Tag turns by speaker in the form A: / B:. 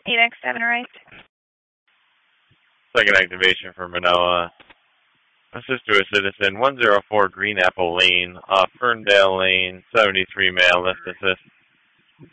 A: 8X7 arrived.
B: Second activation for Manoa. Assist to a citizen, 104 Green Apple Lane, Ferndale Lane, 73 male, left assist.